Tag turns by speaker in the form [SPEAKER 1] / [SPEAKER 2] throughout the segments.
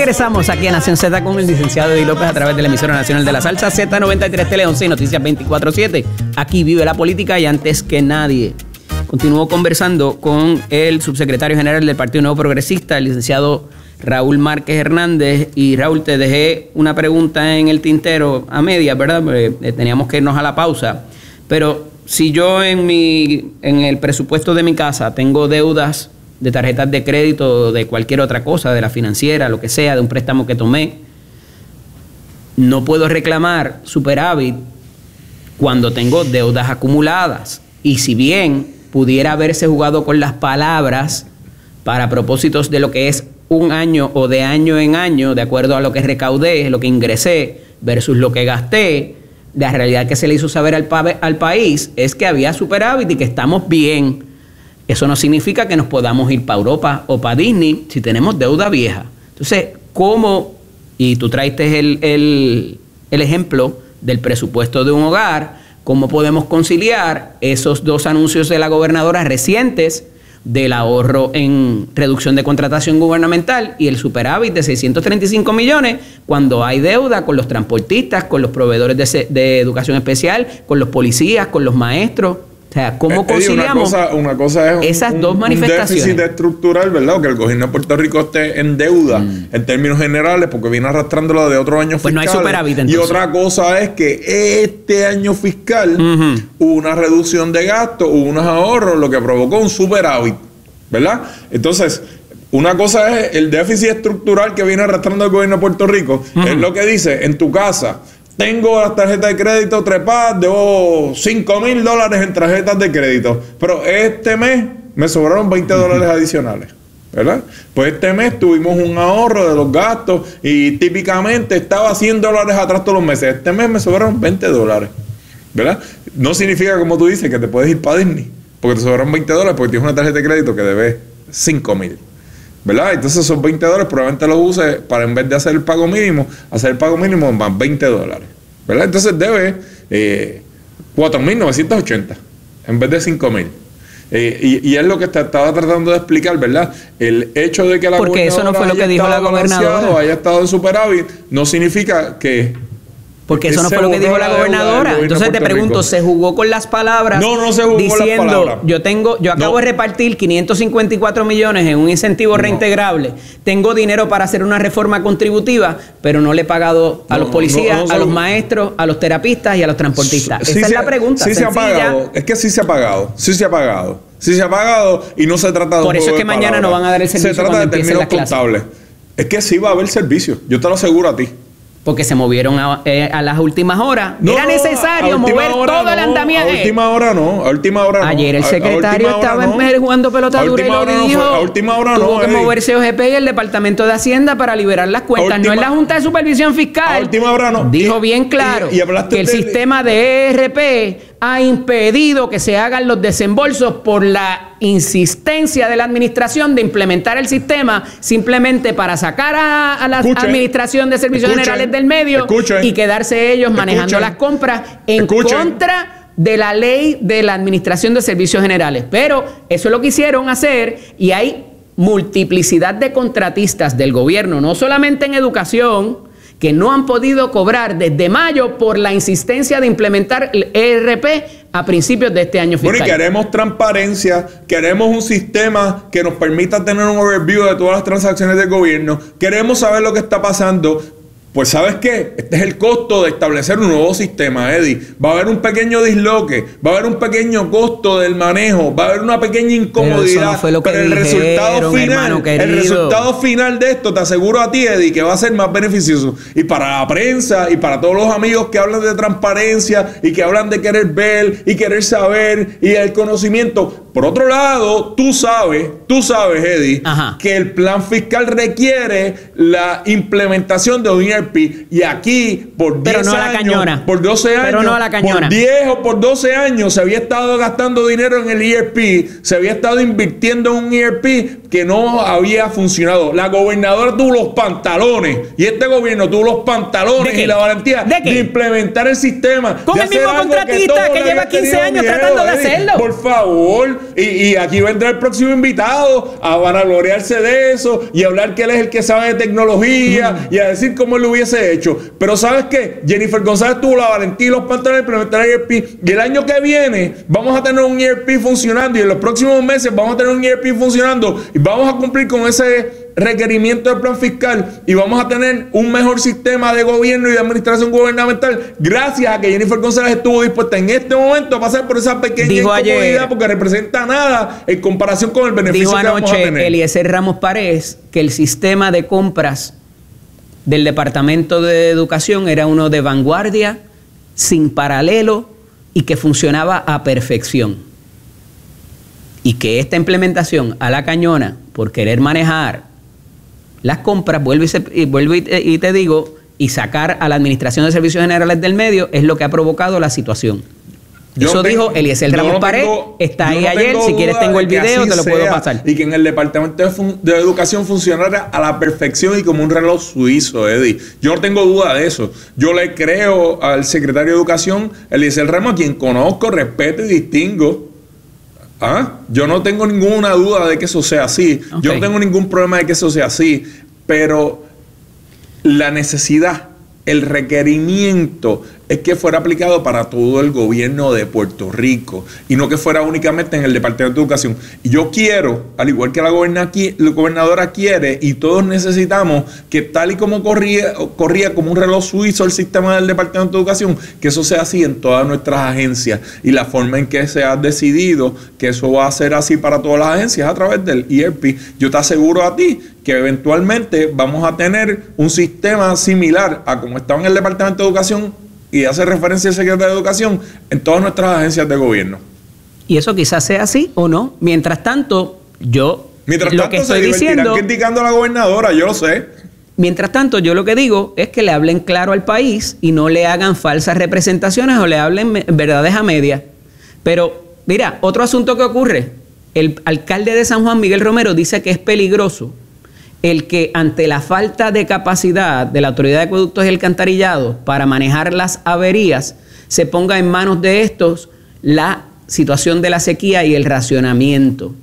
[SPEAKER 1] Regresamos aquí a Nación Z con el licenciado Eddie López a través de la emisora nacional de la salsa Z93 Tele 11 y Noticias 24/7. Aquí vive la política y antes que nadie. Continúo conversando con el subsecretario general del Partido Nuevo Progresista, el licenciado Raúl Márquez Hernández. Y Raúl, te dejé una pregunta en el tintero a medias, ¿verdad? Porque teníamos que irnos a la pausa. Pero si yo en el presupuesto de mi casa tengo deudas de tarjetas de crédito, de cualquier otra cosa, de la financiera, lo que sea, de un préstamo que tomé, no puedo reclamar superávit cuando tengo deudas acumuladas. Y si bien pudiera haberse jugado con las palabras para propósitos de lo que es un año o de año en año, de acuerdo a lo que recaudé, lo que ingresé versus lo que gasté, la realidad que se le hizo saber al país es que había superávit y que estamos bien. Eso no significa que nos podamos ir para Europa o para Disney si tenemos deuda vieja. Entonces, ¿cómo? Y tú traiste el ejemplo del presupuesto de un hogar. ¿Cómo podemos conciliar esos dos anuncios de la gobernadora recientes del ahorro en reducción de contratación gubernamental y el superávit de 635 millones cuando hay deuda con los transportistas, con los proveedores de educación especial, con los policías, con los maestros? O sea, ¿cómo conciliamos
[SPEAKER 2] una cosa es
[SPEAKER 1] esas dos manifestaciones?
[SPEAKER 2] Un déficit estructural, ¿verdad? Que el gobierno de Puerto Rico esté en deuda en términos generales porque viene arrastrándolo de otros años fiscales.
[SPEAKER 1] Pues no hay superávit, entonces.
[SPEAKER 2] Y otra cosa es que este año fiscal hubo una reducción de gastos, hubo unos ahorros, lo que provocó un superávit, ¿verdad? Entonces, una cosa es el déficit estructural que viene arrastrando el gobierno de Puerto Rico. Es lo que dice, en tu casa tengo las tarjetas de crédito trepadas, debo $5,000 en tarjetas de crédito, pero este mes me sobraron $20 adicionales, ¿verdad? Pues este mes tuvimos un ahorro de los gastos y típicamente estaba $100 atrás todos los meses. Este mes me sobraron $20, ¿verdad? No significa, como tú dices, que te puedes ir para Disney porque te sobraron $20 porque tienes una tarjeta de crédito que debes $5,000. ¿Verdad? Entonces esos $20 probablemente los uses para, en vez de hacer el pago mínimo, hacer el pago mínimo más $20. ¿Verdad? Entonces debe 4,980 en vez de 5,000. Y es lo que estaba tratando de explicar, ¿verdad? El hecho de que la
[SPEAKER 1] porque eso no fue lo que dijo la gobernadora,
[SPEAKER 2] haya estado en superávit, no significa que...
[SPEAKER 1] Porque eso no fue lo que dijo la gobernadora. Entonces te pregunto, ¿se jugó con las palabras?
[SPEAKER 2] No se jugó con las palabras.
[SPEAKER 1] Yo acabo de repartir 554 millones en un incentivo reintegrable. Tengo dinero para hacer una reforma contributiva, pero no le he pagado a los policías, a los maestros, a los terapistas y a los transportistas. Esa es la pregunta.
[SPEAKER 2] Sí se ha pagado. Es que sí se ha pagado. Sí se ha pagado. Sí se ha pagado y no se trata de
[SPEAKER 1] por eso es que mañana no van a dar el servicio.
[SPEAKER 2] Se trata de términos contables. Es que sí va a haber servicio. Yo te lo aseguro a ti.
[SPEAKER 1] Porque se movieron a las últimas horas. Era necesario mover todo el andamiaje.
[SPEAKER 2] A última hora no.
[SPEAKER 1] Ayer el secretario estaba jugando pelota dura y lo dijo.
[SPEAKER 2] A última hora no.
[SPEAKER 1] Tuvo que moverse OGP y el Departamento de Hacienda para liberar las cuentas. No es la Junta de Supervisión Fiscal.
[SPEAKER 2] A última hora no.
[SPEAKER 1] Dijo bien claro que el sistema de ERP ha impedido que se hagan los desembolsos por la insistencia de la administración de implementar el sistema simplemente para sacar a la Administración de Servicios Generales del medio y quedarse ellos manejando las compras en contra de la ley de la Administración de Servicios Generales. Pero eso es lo que hicieron hacer y hay multiplicidad de contratistas del gobierno, no solamente en educación, que no han podido cobrar desde mayo por la insistencia de implementar el ERP a principios de este año fiscal.
[SPEAKER 2] Bueno, y queremos transparencia, queremos un sistema que nos permita tener un overview de todas las transacciones del gobierno, queremos saber lo que está pasando. Pues ¿sabes qué? Este es el costo de establecer un nuevo sistema, Eddie. Va a haber un pequeño disloque, va a haber un pequeño costo del manejo, va a haber una pequeña incomodidad. Pero el resultado final de esto, te aseguro a ti, Eddie, que va a ser más beneficioso. Y para la prensa y para todos los amigos que hablan de transparencia y que hablan de querer ver y querer saber y el conocimiento. Por otro lado, tú sabes, Eddie, que el plan fiscal requiere la implementación de un ERP. Y aquí, por 10 años, por 12 años, por 10 o por 12 años, se había estado gastando dinero en el ERP, se había estado invirtiendo en un ERP que no había funcionado. La gobernadora tuvo los pantalones, y este gobierno tuvo los pantalones y la valentía de implementar el sistema.
[SPEAKER 1] Con el mismo contratista que lleva 15 años tratando de hacerlo.
[SPEAKER 2] Por favor, y aquí vendrá el próximo invitado a vanagloriarse de eso y a hablar que él es el que sabe de tecnología y a decir cómo él lo hubiese hecho. Pero ¿sabes qué? Jennifer González tuvo la valentía y los pantalones de implementar el ERP, y el año que viene vamos a tener un ERP funcionando, y en los próximos meses vamos a tener un ERP funcionando, y vamos a cumplir con ese requerimiento del plan fiscal, y vamos a tener un mejor sistema de gobierno y de administración gubernamental gracias a que Jennifer González estuvo dispuesta en este momento a pasar por esa pequeña incomodidad, porque representa nada en comparación con el beneficio que vamos a tener.
[SPEAKER 1] Dijo anoche Eliezer Ramos Párez que el sistema de compras del Departamento de Educación era uno de vanguardia, sin paralelo y que funcionaba a perfección. Y que esta implementación a la cañona, por querer manejar las compras, vuelvo y te digo, y sacar a la Administración de Servicios Generales del medio, es lo que ha provocado la situación. Eso dijo Eliezer Ramos Párez, está ahí ayer, si quieres tengo el video, te lo puedo pasar.
[SPEAKER 2] Y que en el Departamento de Educación funcionara a la perfección y como un reloj suizo, Eddie. Yo no tengo duda de eso. Yo le creo al secretario de Educación, Eliezer Ramos, a quien conozco, respeto y distingo. Yo no tengo ninguna duda de que eso sea así. Okay. Yo no tengo ningún problema de que eso sea así. Pero la necesidad, el requerimiento es que fuera aplicado para todo el gobierno de Puerto Rico y no que fuera únicamente en el Departamento de Educación. Y yo quiero, al igual que la gobernadora quiere, y todos necesitamos, que tal y como corría como un reloj suizo el sistema del Departamento de Educación, que eso sea así en todas nuestras agencias, y la forma en que se ha decidido que eso va a ser así para todas las agencias a través del ERP. Yo te aseguro a ti que eventualmente vamos a tener un sistema similar a como estaba en el Departamento de Educación, y hace referencia al secretario de Educación, en todas nuestras agencias de gobierno.
[SPEAKER 1] Y eso quizás sea así o no. Mientras tanto, lo que estoy diciendo,
[SPEAKER 2] criticando a la gobernadora, yo lo sé.
[SPEAKER 1] Mientras tanto, yo lo que digo es que le hablen claro al país y no le hagan falsas representaciones o le hablen verdades a medias. Pero, mira, otro asunto que ocurre. El alcalde de San Juan, Miguel Romero, dice que es peligroso el que ante la falta de capacidad de la Autoridad de Acueductos y Alcantarillados para manejar las averías, se ponga en manos de estos la situación de la sequía y el racionamiento.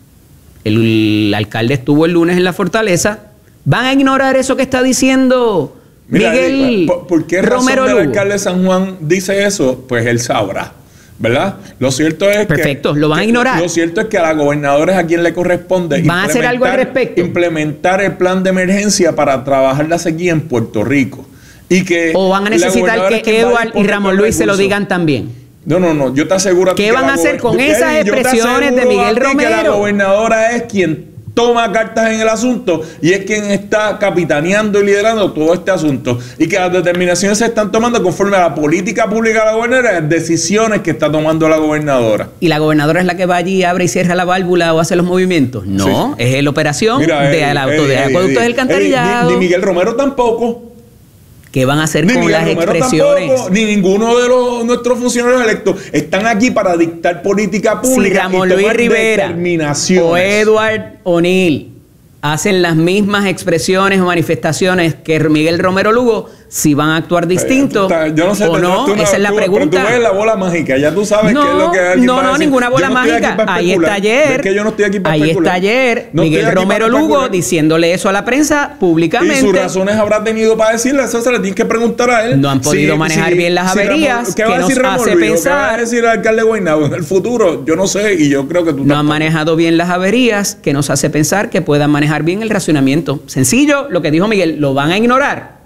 [SPEAKER 1] El alcalde estuvo el lunes en la Fortaleza. ¿Van a ignorar eso que está diciendo Miguel Romero Lugo?
[SPEAKER 2] ¿Por qué razón el alcalde de San Juan dice eso? Pues él sabrá, ¿verdad? Lo cierto es
[SPEAKER 1] lo van a ignorar.
[SPEAKER 2] Lo cierto es que a la gobernadora es a quien le corresponde
[SPEAKER 1] ¿van a hacer algo al respecto?
[SPEAKER 2] Implementar el plan de emergencia para trabajar la sequía en Puerto Rico. ¿O
[SPEAKER 1] van a necesitar que Eduard y Ramón Luis se lo digan también?
[SPEAKER 2] No, yo te aseguro
[SPEAKER 1] ¿qué van a hacer con esas expresiones de Miguel Romero?
[SPEAKER 2] Que la gobernadora es quien toma cartas en el asunto y es quien está capitaneando y liderando todo este asunto, y que las determinaciones se están tomando conforme a la política pública de la gobernadora, decisiones que está tomando la gobernadora.
[SPEAKER 1] ¿Y la gobernadora es la que va allí, abre y cierra la válvula o hace los movimientos? No, sí. Es la operación de Acueductos del Alcantarillado.
[SPEAKER 2] Ni Miguel Romero tampoco.
[SPEAKER 1] ¿Qué van a hacer con las expresiones?
[SPEAKER 2] Tampoco, ni ninguno de nuestros funcionarios electos están aquí para dictar política pública.
[SPEAKER 1] Si Ramón Luis Rivera o Edward O'Neill hacen las mismas expresiones o manifestaciones que Miguel Romero Lugo, si van a actuar distinto
[SPEAKER 2] yo no sé,
[SPEAKER 1] o no, esa es la pregunta.
[SPEAKER 2] Pero tú ves la bola mágica, ya tú sabes qué es lo que alguien va a decir.
[SPEAKER 1] Ninguna bola mágica. Ahí está ayer.
[SPEAKER 2] Es que yo no estoy aquí para
[SPEAKER 1] ahí está ayer Miguel Romero Lugo diciéndole eso a la prensa públicamente.
[SPEAKER 2] Y sus razones habrá tenido para decirle, eso se le tiene que preguntar a él.
[SPEAKER 1] No han podido manejar bien las averías.
[SPEAKER 2] ¿Qué va a decir Ramón Luis? ¿Qué va a decir el alcalde Guaynabo en el futuro? Yo no sé, y yo creo que tú
[SPEAKER 1] no han manejado bien las averías, que nos hace pensar que puedan manejar bien el racionamiento. Sencillo, lo que dijo Miguel, ¿lo van a ignorar?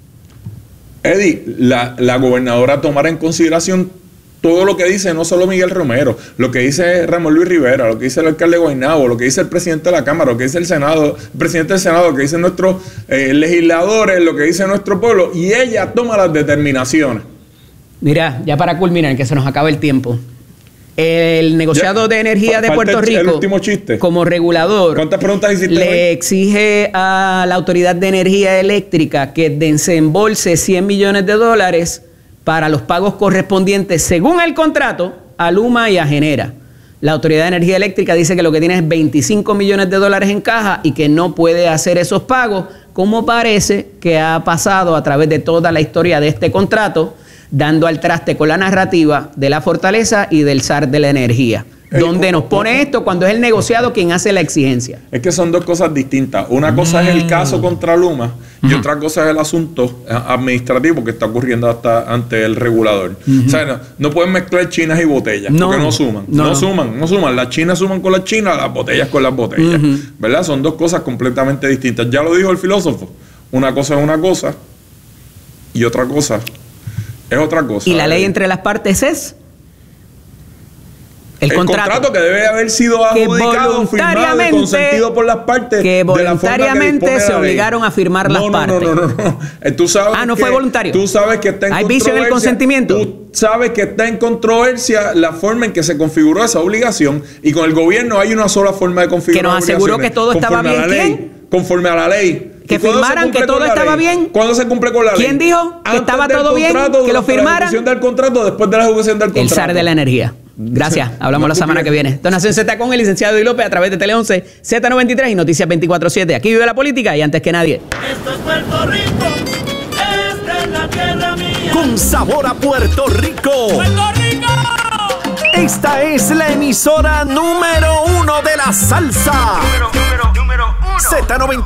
[SPEAKER 2] Eddie, la gobernadora tomará en consideración todo lo que dice, no solo Miguel Romero, lo que dice Ramón Luis Rivera, lo que dice el alcalde Guaynabo, lo que dice el presidente de la Cámara, lo que dice el Senado, el presidente del Senado, lo que dicen nuestros legisladores, lo que dice nuestro pueblo, y ella toma las determinaciones.
[SPEAKER 1] Mira, ya para culminar, que se nos acaba el tiempo. El negociado de energía de Puerto Rico,
[SPEAKER 2] el último chiste,
[SPEAKER 1] como regulador,
[SPEAKER 2] ¿cuántas preguntas hiciste
[SPEAKER 1] le
[SPEAKER 2] hoy?
[SPEAKER 1] Exige a la Autoridad de Energía Eléctrica que desembolse $100 millones para los pagos correspondientes, según el contrato, a Luma y a Genera. La Autoridad de Energía Eléctrica dice que lo que tiene es $25 millones en caja y que no puede hacer esos pagos, como parece que ha pasado a través de toda la historia de este contrato, dando al traste con la narrativa de la Fortaleza y del zar de la energía. donde nos pone esto cuando es el negociado quien hace la exigencia.
[SPEAKER 2] Es que son dos cosas distintas. Una cosa es el caso contra Luma y otra cosa es el asunto administrativo que está ocurriendo hasta ante el regulador. O sea, no pueden mezclar chinas y botellas porque no suman. No suman. Las chinas suman con las chinas, las botellas con las botellas. ¿Verdad? Son dos cosas completamente distintas. Ya lo dijo el filósofo. Una cosa es una cosa y otra cosa es otra cosa.
[SPEAKER 1] ¿Y la ley entre las partes es? El contrato
[SPEAKER 2] que debe haber sido adjudicado, firmado y consentido por las partes.
[SPEAKER 1] Que voluntariamente se obligaron a firmar las partes.
[SPEAKER 2] No. Tú sabes
[SPEAKER 1] no fue voluntario.
[SPEAKER 2] Tú sabes que está en
[SPEAKER 1] controversia. ¿Hay vicio en el consentimiento?
[SPEAKER 2] Tú sabes que está en controversia la forma en que se configuró esa obligación. Y con el gobierno hay una sola forma de configurar.
[SPEAKER 1] Que nos aseguró que todo estaba bien. ¿Quién?
[SPEAKER 2] Conforme a la ley.
[SPEAKER 1] Que firmaran que todo estaba bien.
[SPEAKER 2] ¿Cuándo se cumple con la ley?
[SPEAKER 1] ¿Quién dijo que estaba todo bien? Que lo firmaran.
[SPEAKER 2] La ejecución del contrato, después de la ejecución del contrato.
[SPEAKER 1] El zar de la energía. Gracias. Hablamos la semana que viene. Donación Z con el licenciado Eddie López a través de Tele 11, Z93 y Noticias 24/7. Aquí vive la política y antes que nadie.
[SPEAKER 3] Esto es Puerto Rico. Esta es la tierra mía.
[SPEAKER 4] Con sabor a Puerto Rico.
[SPEAKER 3] ¡Puerto Rico!
[SPEAKER 4] Esta es la emisora número 1 de la salsa.
[SPEAKER 3] Número 1.
[SPEAKER 4] Z93.